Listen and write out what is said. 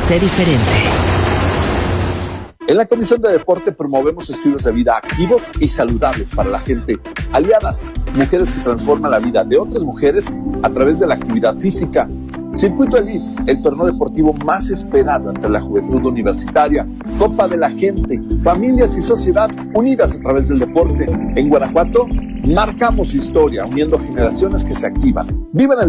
Sé diferente. En la Comisión de Deporte promovemos estilos de vida activos y saludables para la gente. Aliadas, mujeres que transforman la vida de otras mujeres a través de la actividad física. Circuito Elite, el torneo deportivo más esperado entre la juventud universitaria. Copa de la Gente, familias y sociedad unidas a través del deporte. En Guanajuato, marcamos historia, uniendo generaciones que se activan. ¡Vivan el